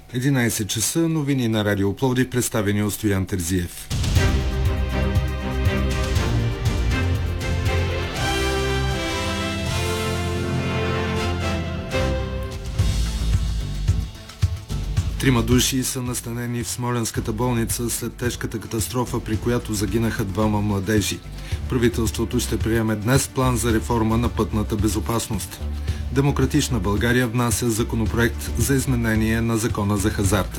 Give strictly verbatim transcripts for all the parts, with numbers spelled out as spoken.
единайсет часа, новини на Радио Пловдив, представени от Стоян Терзиев. Трима души са настанени в Смолянската болница след тежката катастрофа, при която загинаха двама младежи. Правителството ще приеме днес план за реформа на пътната безопасност. Демократична България внася законопроект за изменение на закона за хазарта.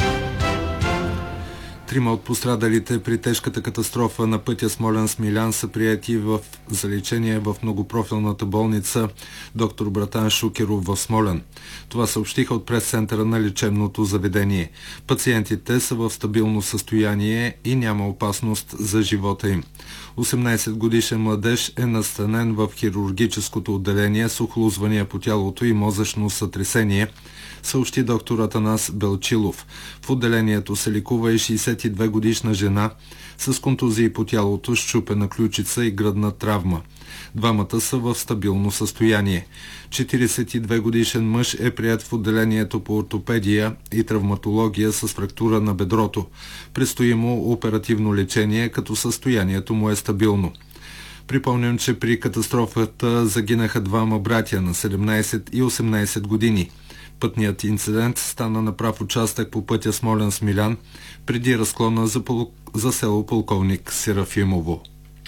Трима от пострадалите при тежката катастрофа на пътя Смолян-Смилян са приети в залечение в многопрофилната болница доктор Братан Шукеров в Смолян. Това съобщиха от прес-центъра на лечебното заведение. Пациентите са в стабилно състояние и няма опасност за живота им. осемнайсет годишен младеж е настанен в хирургическото отделение с охлузвания по тялото и мозъчно сътресение, съобщи доктор Атанас Белчилов. В отделението се лекува и шейсет и две годишна жена с контузии по тялото, счупена ключица и гръдна травма. Двамата са в стабилно състояние. четирийсет и две годишен мъж е приет в отделението по ортопедия и травматология с фрактура на бедрото. Предстои му оперативно лечение, като състоянието му е стабилно. Припомням, че при катастрофата загинаха двама братя на седемнайсет и осемнайсет години. Пътният инцидент стана на прав участък по пътя Смолян-Смилян преди разклона за, пол... за село Полковник Серафимово.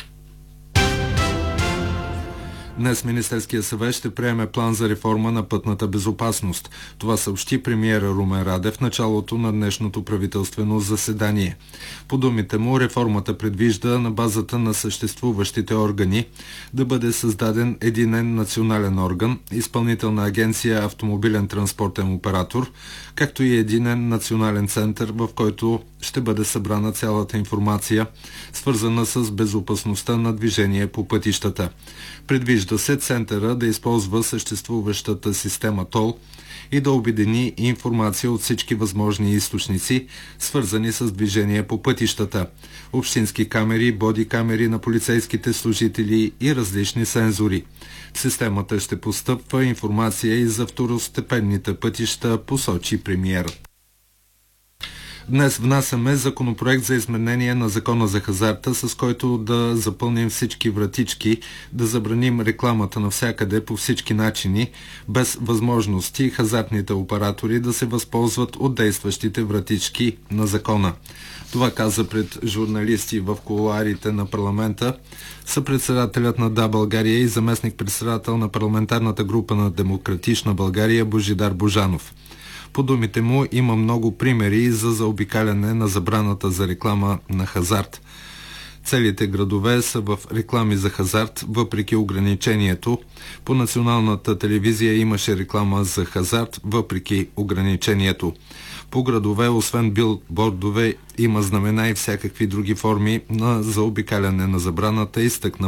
Днес Министерския съвет ще приеме план за реформа на пътната безопасност. Това съобщи премиера Румен Радев в началото на днешното правителствено заседание. По думите му, реформата предвижда на базата на съществуващите органи да бъде създаден единен национален орган, Изпълнителна агенция Автомобилен транспортен оператор, както и единен национален център, в който ще бъде събрана цялата информация, свързана с безопасността на движение по пътищата. Предвижда се центъра да използва съществуващата система ТОЛ и да обедини информация от всички възможни източници, свързани с движение по пътищата, общински камери, боди камери на полицейските служители и различни сензори. В системата ще постъпва информация и за второстепенните пътища, посочи премиерът. Днес внасяме законопроект за изменение на закона за хазарта, с който да запълним всички вратички, да забраним рекламата навсякъде по всички начини, без възможности хазартните оператори да се възползват от действащите вратички на закона. Това каза пред журналисти в кулоарите на парламента съпредседателят на Да, България и заместник-председател на парламентарната група на Демократична България Божидар Божанов. По думите му има много примери за заобикаляне на забраната за реклама на хазарт. Целите градове са в реклами за хазарт, въпреки ограничението. По националната телевизия имаше реклама за хазарт, въпреки ограничението. По градове, освен билбордове, има знамена и всякакви други форми на заобикаляне на забраната, изтъкна